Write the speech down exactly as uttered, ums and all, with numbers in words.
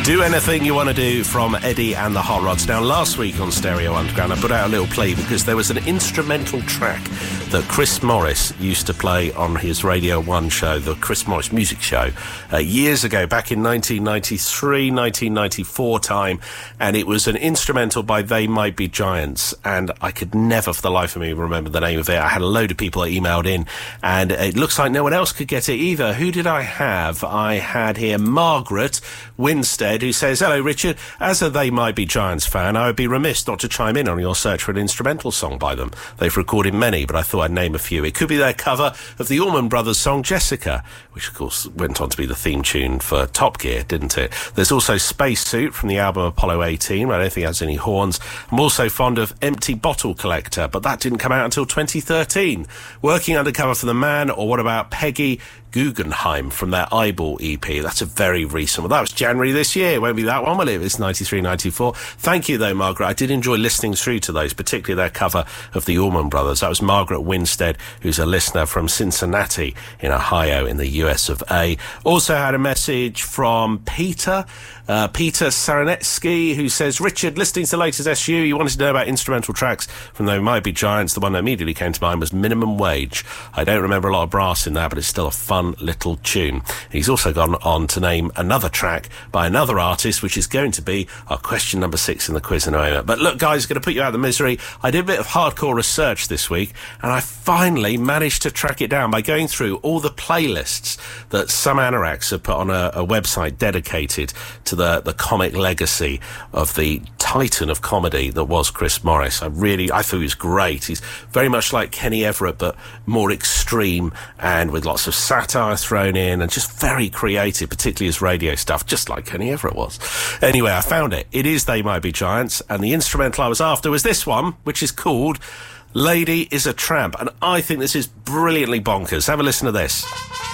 Do Anything You Want to Do from Eddie and the Hot Rods. Now, last week on Stereo Underground, I put out a little plea because there was an instrumental track that Chris Morris used to play on his Radio one show, the Chris Morris Music Show, uh, years ago, back in nineteen ninety-three, nineteen ninety-four time, and it was an instrumental by They Might Be Giants, and I could never for the life of me remember the name of it. I had a load of people that emailed in, and it looks like no one else could get it either. Who did I have? I had here Margaret Winstead, who says, hello Richard, as a They Might Be Giants fan, I would be remiss not to chime in on your search for an instrumental song by them. They've recorded many, but I thought I'd name a few. It could be their cover of the Allman Brothers song Jessica, which of course went on to be the theme tune for Top Gear, didn't it? There's also Spacesuit from the album Apollo eighteen, where I don't think it has any horns. I'm also fond of Empty Bottle Collector, but that didn't come out until twenty thirteen. Working Undercover for the Man, or what about Peggy Guggenheim from their Eyeball E P? That's a very recent one. That was January this year. It won't be that one, will it? It's ninety-three, ninety-four. Thank you, though, Margaret. I did enjoy listening through to those, particularly their cover of the Allman Brothers. That was Margaret Winstead, who's a listener from Cincinnati in Ohio in the U S of A. Also had a message from Peter, uh, Peter Saranetsky, who says, Richard, listening to the latest S U, you wanted to know about instrumental tracks from They Might Be Giants. The one that immediately came to mind was Minimum Wage. I don't remember a lot of brass in that, but it's still a fun little tune. He's also gone on to name another track by another artist, which is going to be our question number six in the quiz in a moment. But look, guys, going to put you out of the misery. I did a bit of hardcore research this week, and I finally managed to track it down by going through all the playlists that some anoraks have put on a, a website dedicated to the, the comic legacy of the titan of comedy that was Chris Morris. I really, I thought he was great. He's very much like Kenny Everett, but more extreme and with lots of satire thrown in and just very creative, particularly his radio stuff, just like Kenny Everett was. Anyway, I found it. It is They Might Be Giants, and the instrumental I was after was this one, which is called Lady is a Tramp, and I think this is brilliantly bonkers. Have a listen to this.